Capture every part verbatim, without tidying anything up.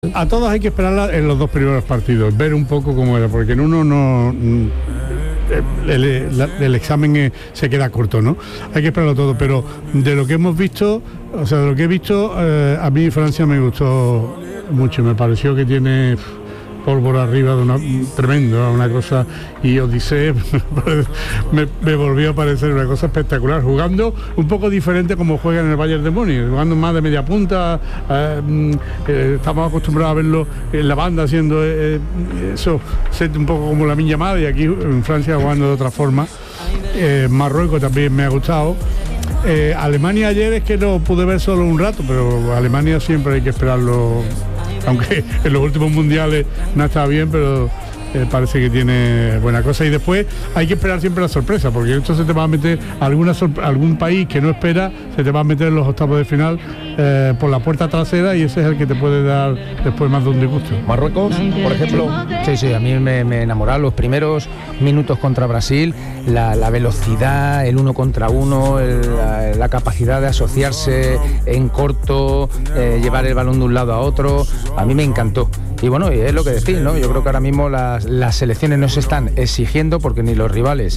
A todas hay que esperarla en los dos primeros partidos, ver un poco cómo era, porque en uno no... El, el, el examen es, se queda corto, ¿no? Hay que esperarlo todo, pero de lo que hemos visto, o sea, de lo que he visto, eh, a mí Francia me gustó mucho, me pareció que tiene pólvora arriba de una tremendo, una cosa, y Odisee me, me volvió a parecer una cosa espectacular, jugando un poco diferente como juega en el Bayern de Múnich, jugando más de media punta, eh, eh, estamos acostumbrados a verlo en la banda haciendo eh, eso, un poco como la Lamine Yamal, y aquí en Francia jugando de otra forma. eh, Marruecos también me ha gustado. eh, Alemania ayer es que lo pude ver solo un rato, pero Alemania siempre hay que esperarlo, aunque en los últimos mundiales no estaba bien, pero eh, parece que tiene buena cosa. Y después hay que esperar siempre la sorpresa, porque esto se te va a meter alguna algún país que no espera, se te va a meter en los octavos de final eh, por la puerta trasera, y ese es el que te puede dar después más de un disgusto. Marruecos, por ejemplo. Sí, sí, a mí me, me enamoraron los primeros minutos contra Brasil, la, la velocidad, el uno contra uno, el, la, la capacidad de asociarse en corto, eh, llevar el balón de un lado a otro, a mí me encantó. Y bueno, es lo que decís, ¿no? Yo creo que ahora mismo las, las selecciones no se están exigiendo, porque ni los rivales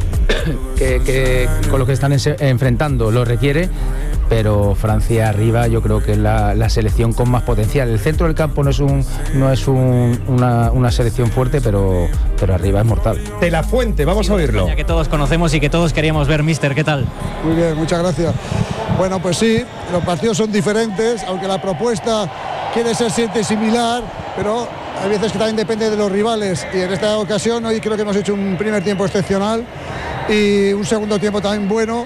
que, que con los que están en, enfrentando lo requiere, pero Francia arriba yo creo que es la, la selección con más potencial. El centro del campo no es un no es un, una, una selección fuerte, pero, pero arriba es mortal. De la Fuente, vamos a oírlo. Que todos conocemos y que todos queríamos ver, mister, ¿qué tal? Muy bien, muchas gracias. Bueno, pues sí, los partidos son diferentes, aunque la propuesta quiere ser siempre similar, pero hay veces que también depende de los rivales, y en esta ocasión hoy creo que hemos hecho un primer tiempo excepcional y un segundo tiempo también bueno,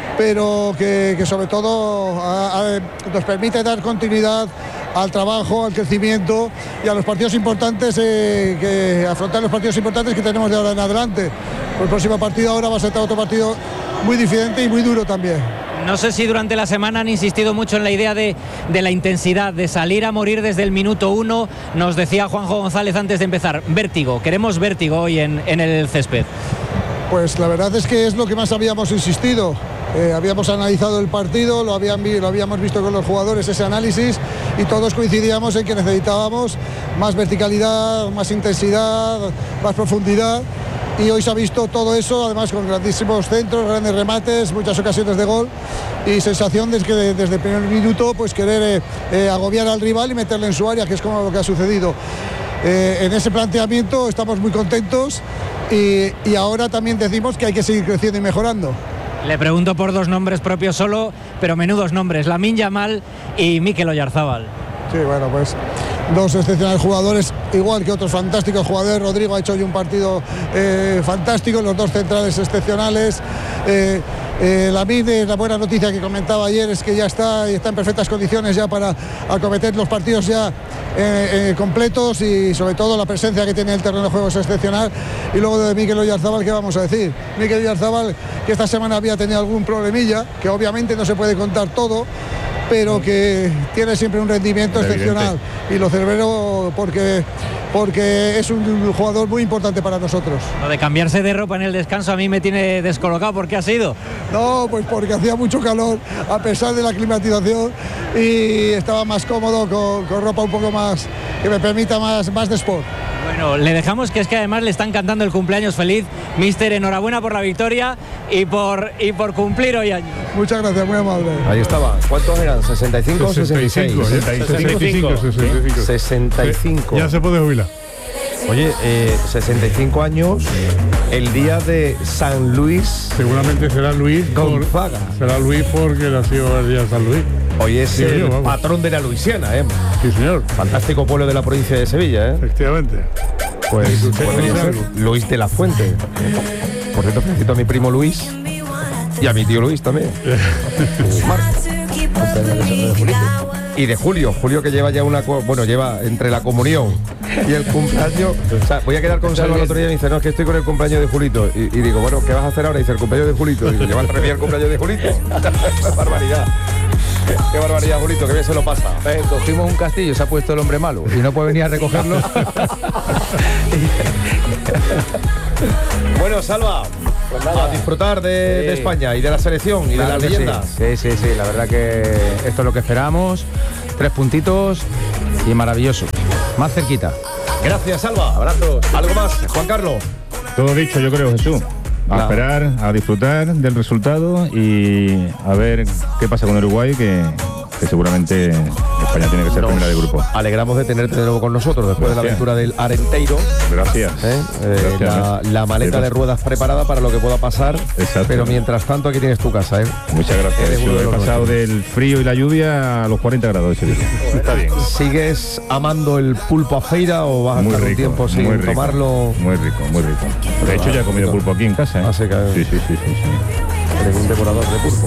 pero que, que sobre todo a, a, nos permite dar continuidad al trabajo, al crecimiento y a los partidos importantes, eh, que afrontar los partidos importantes que tenemos de ahora en adelante. El próximo partido ahora va a ser otro partido muy diferente y muy duro también. No sé si durante la semana han insistido mucho en la idea de, de la intensidad, de salir a morir desde el minuto uno. Nos decía Juanjo González antes de empezar, vértigo, queremos vértigo hoy en, en el césped. Pues la verdad es que es lo que más habíamos insistido. Eh, habíamos analizado el partido, lo, habían, lo habíamos visto con los jugadores, ese análisis, y todos coincidíamos en que necesitábamos más verticalidad, más intensidad, más profundidad. Y hoy se ha visto todo eso, además con grandísimos centros, grandes remates, muchas ocasiones de gol, y sensación de que desde el primer minuto pues querer eh, eh, agobiar al rival y meterle en su área, que es como lo que ha sucedido. Eh, en ese planteamiento estamos muy contentos, y, y ahora también decimos que hay que seguir creciendo y mejorando. Le pregunto por dos nombres propios solo, pero menudos nombres, Lamine Yamal y Mikel Oyarzábal. Sí, bueno, pues dos excepcionales jugadores, igual que otros fantásticos jugadores. Rodrigo ha hecho hoy un partido eh, fantástico, los dos centrales excepcionales. Eh, eh, Lamine, la buena noticia que comentaba ayer es que ya está y está en perfectas condiciones ya para acometer los partidos ya eh, eh, completos, y sobre todo la presencia que tiene en el terreno de juego es excepcional. Y luego de Mikel Oyarzábal, ¿qué vamos a decir? Mikel Oyarzábal, que esta semana había tenido algún problemilla, que obviamente no se puede contar todo, pero que tiene siempre un rendimiento excepcional, y lo celebro porque, porque es un jugador muy importante para nosotros. Lo de cambiarse de ropa en el descanso a mí me tiene descolocado. ¿Por qué ha sido? No, pues porque hacía mucho calor a pesar de la climatización, y estaba más cómodo con, con ropa un poco más que me permita más, más de sport. Bueno, le dejamos, que es que además le están cantando el cumpleaños feliz. Mister, enhorabuena por la victoria y por, y por cumplir hoy año. Muchas gracias, muy amable. Ahí estaba. ¿Cuántos eran? ¿sesenta y cinco o sesenta y seis? sesenta y cinco. sesenta y cinco. Ya se puede jubilar. Oye, eh, sesenta y cinco años, el día de San Luis. Seguramente será Luis Gonzaga. Por, será Luis porque nació el día de San Luis. Hoy es sí, el yo, patrón de la Luisiana, ¿eh? Sí, señor. Fantástico pueblo de la provincia de Sevilla, ¿eh? Efectivamente. Pues podría ser Luis de la Fuente. Por cierto, felicito a mi primo Luis y a mi tío Luis también. Y de Julio, Julio que lleva ya una, bueno, lleva entre la comunión y el cumpleaños. O sea, voy a quedar con Salva el otro día y me dice, no, es que estoy con el cumpleaños de Julito. Y, y digo, bueno, ¿qué vas a hacer ahora? Y dice, el cumpleaños de Julito. Y digo, ¿llevas tres días el cumpleaños de Julito? Barbaridad. Qué, qué barbaridad, Julito, que bien se lo pasa. Eh, cogimos un castillo, se ha puesto el hombre malo y no puede venir a recogerlo. Bueno, Salva, pues nada, a disfrutar de, sí. de España y de la selección y claro de las leyendas. Sí. sí, sí, sí, la verdad que esto es lo que esperamos. Tres puntitos y maravilloso. Más cerquita. Gracias, Alba. Abrazos. ¿Algo más, Juan Carlos? Todo dicho, yo creo, Jesús. A Nada. esperar, a disfrutar del resultado y a ver qué pasa con Uruguay, que, que seguramente España tiene que ser Nos primera de grupo. alegramos de tenerte de nuevo con nosotros después Gracias. de la aventura del Arenteiro. Gracias. ¿eh? Eh, Gracias, la, ¿eh? la maleta Sí, de ruedas preparada para lo que pueda pasar. Exacto. Pero mientras tanto aquí tienes tu casa, ¿eh? Muchas gracias. Eres uno Yo de he los pasado nuestros. del frío y la lluvia a los cuarenta grados de Sevilla. Está bien. ¿Sigues amando el pulpo a feira o vas a Muy estar un rico, tiempo sin muy rico, tomarlo? Muy rico, muy rico. De hecho, ya he comido pulpo aquí en casa, ¿eh? Ah, sí, que- sí, sí, sí, sí, sí. Eres un devorador de pulpo.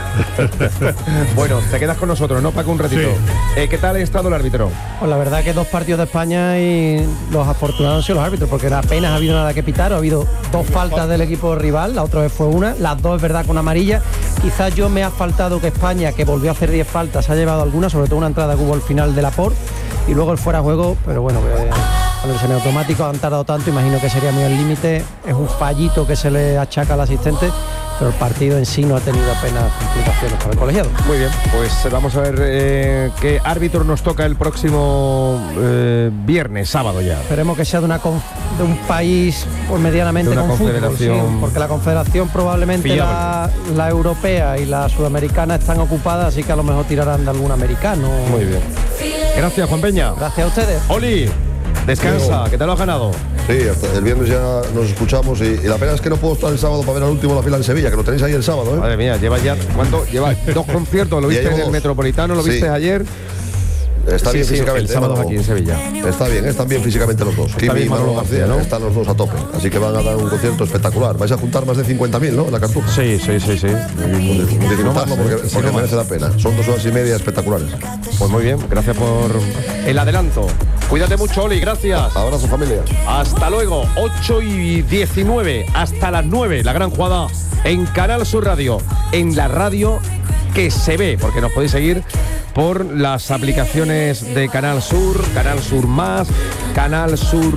Bueno, te quedas con nosotros, ¿no, Paco? Un ratito. Sí. Eh, ¿Qué tal ha estado el árbitro? Pues la verdad que dos partidos de España y los afortunados han sido los árbitros, porque apenas ha habido nada que pitar, ha habido dos faltas del equipo rival, la otra vez fue una, las dos es verdad con amarilla. Quizás yo me ha faltado que España, que volvió a hacer diez faltas, ha llevado alguna, sobre todo una entrada que hubo al final de Laporte, y luego el fuera de juego, pero bueno, eh, con el semiautomático han tardado tanto, imagino que sería muy al límite, es un fallito que se le achaca al asistente, pero el partido en sí no ha tenido apenas complicaciones para el colegiado. Muy bien, pues vamos a ver eh, qué árbitro nos toca el próximo eh, viernes, sábado ya. Esperemos que sea de, una conf- de un país pues, medianamente De una con fútbol, confederación sí, porque la confederación probablemente la, la europea y la sudamericana están ocupadas, así que a lo mejor tirarán de algún americano. Muy bien. Gracias, Juan Peña. Gracias a ustedes. Oli, descansa, que te lo has ganado. Sí, hasta el viernes ya nos escuchamos y, y la pena es que no puedo estar el sábado para ver al último la fila en Sevilla, que lo tenéis ahí el sábado, ¿eh? Madre mía, lleva ya, ¿cuánto? Lleva dos conciertos, lo Ya viste en llevo el dos. Metropolitano, lo Sí. viste ayer. Está Sí, bien sí, físicamente. el sábado ¿eh, Manolo? aquí en Sevilla. Está bien, están bien físicamente los dos. Kimi bien y Manolo Manolo García, García, ¿no? Están los dos a tope. Así que van a dar un concierto espectacular. Vais a juntar más de cincuenta mil, ¿no? En la cartuja. Sí, sí, sí, sí. Disfrutarlo porque, ¿eh? porque merece la pena. Son dos horas y media espectaculares. Pues muy bien, gracias por el adelanto. Cuídate mucho, Oli, gracias. Abrazo, familia. Hasta luego, ocho y diecinueve, hasta las nueve, la gran jugada en Canal Sur Radio, en la radio que se ve, porque nos podéis seguir por las aplicaciones de Canal Sur, Canal Sur Más, Canal Sur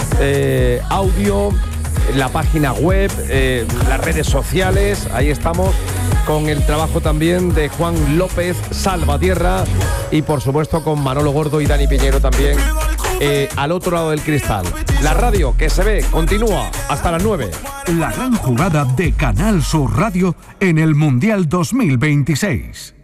eh, Audio, la página web, eh, las redes sociales, ahí estamos con el trabajo también de Juan López Salvatierra y por supuesto con Manolo Gordo y Dani Piñero también eh, al otro lado del cristal. La radio que se ve continúa hasta las nueve. La gran jugada de Canal Sur Radio en el Mundial dos mil veintiséis.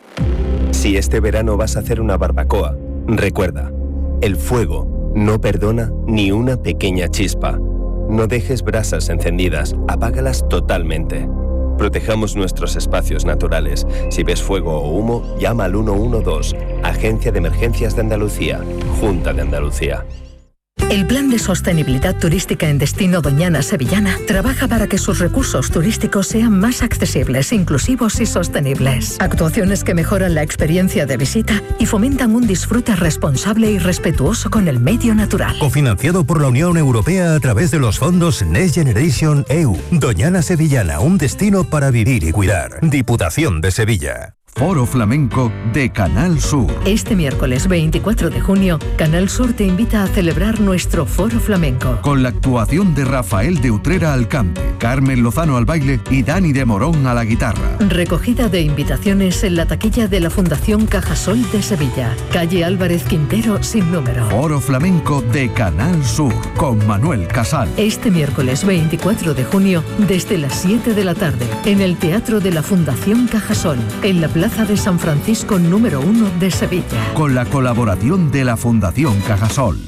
Si este verano vas a hacer una barbacoa, recuerda, el fuego no perdona ni una pequeña chispa. No dejes brasas encendidas, apágalas totalmente. Protejamos nuestros espacios naturales. Si ves fuego o humo, llama al uno uno dos, Agencia de Emergencias de Andalucía, Junta de Andalucía. El Plan de Sostenibilidad Turística en Destino Doñana Sevillana trabaja para que sus recursos turísticos sean más accesibles, inclusivos y sostenibles. Actuaciones que mejoran la experiencia de visita y fomentan un disfrute responsable y respetuoso con el medio natural. Cofinanciado por la Unión Europea a través de los fondos Next Generation E U. Doñana Sevillana, un destino para vivir y cuidar. Diputación de Sevilla. Foro Flamenco de Canal Sur. Este miércoles veinticuatro de junio, Canal Sur te invita a celebrar nuestro Foro Flamenco. Con la actuación de Rafael de Utrera al cante, Carmen Lozano al baile y Dani de Morón a la guitarra. Recogida de invitaciones en la taquilla de la Fundación Cajasol de Sevilla. Calle Álvarez Quintero sin número. Foro Flamenco de Canal Sur con Manuel Casal. Este miércoles veinticuatro de junio, desde las siete de la tarde, en el Teatro de la Fundación Cajasol, en la Plaza de San Francisco número uno de Sevilla. Con la colaboración de la Fundación Cajasol.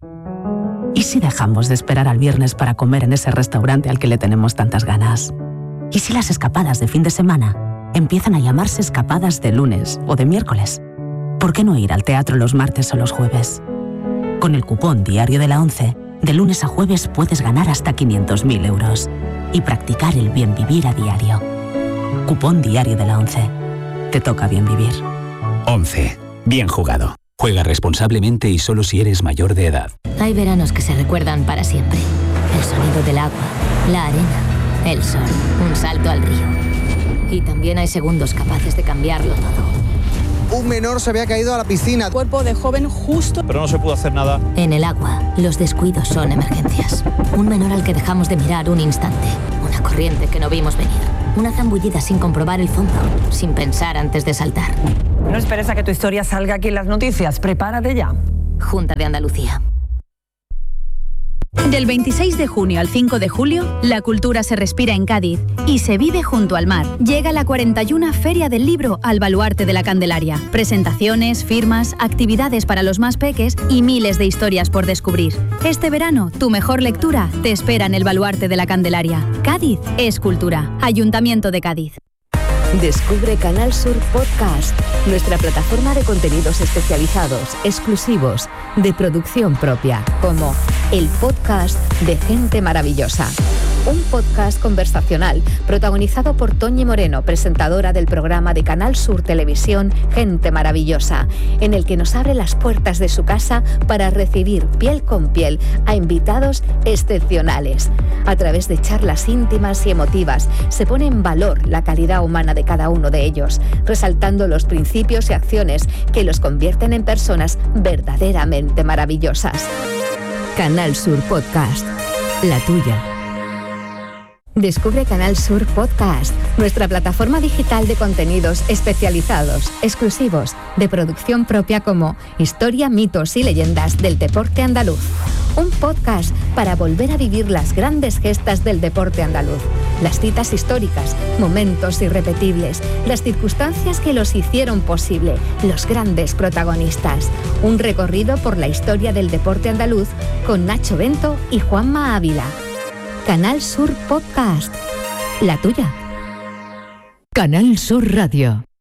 ¿Y si dejamos de esperar al viernes para comer en ese restaurante al que le tenemos tantas ganas? ¿Y si las escapadas de fin de semana empiezan a llamarse escapadas de lunes o de miércoles? ¿Por qué no ir al teatro los martes o los jueves? Con el cupón Diario de la ONCE, de lunes a jueves puedes ganar hasta quinientos mil euros y practicar el bien vivir a diario. Cupón Diario de la ONCE. Te toca bien vivir. once. Bien jugado. Juega responsablemente y solo si eres mayor de edad. Hay veranos que se recuerdan para siempre. El sonido del agua, la arena, el sol, un salto al río. Y también hay segundos capaces de cambiarlo todo. Un menor se había caído a la piscina. Cuerpo de joven justo. Pero no se pudo hacer nada. En el agua, los descuidos son emergencias. Un menor al que dejamos de mirar un instante. Una corriente que no vimos venir. Una zambullida sin comprobar el fondo, sin pensar antes de saltar. No esperes a que tu historia salga aquí en las noticias. Prepárate ya. Junta de Andalucía. Del veintiséis de junio al cinco de julio, la cultura se respira en Cádiz y se vive junto al mar. Llega la cuarenta y una Feria del Libro al Baluarte de la Candelaria. Presentaciones, firmas, actividades para los más peques y miles de historias por descubrir. Este verano, tu mejor lectura te espera en el Baluarte de la Candelaria. Cádiz es cultura. Ayuntamiento de Cádiz. Descubre Canal Sur Podcast, nuestra plataforma de contenidos especializados, exclusivos, de producción propia, como el podcast de Gente Maravillosa. Un podcast conversacional protagonizado por Toñi Moreno, presentadora del programa de Canal Sur Televisión Gente Maravillosa, en el que nos abre las puertas de su casa para recibir piel con piel a invitados excepcionales. A través de charlas íntimas y emotivas se pone en valor la calidad humana de cada uno de ellos, resaltando los principios y acciones que los convierten en personas verdaderamente maravillosas. Canal Sur Podcast, la tuya. Descubre Canal Sur Podcast, nuestra plataforma digital de contenidos especializados, exclusivos, de producción propia, como Historia, mitos y leyendas del deporte andaluz. Un podcast para volver a vivir las grandes gestas del deporte andaluz, las citas históricas, momentos irrepetibles, las circunstancias que los hicieron posible, los grandes protagonistas. Un recorrido por la historia del deporte andaluz con Nacho Bento y Juanma Ávila. Canal Sur Podcast, la tuya. Canal Sur Radio.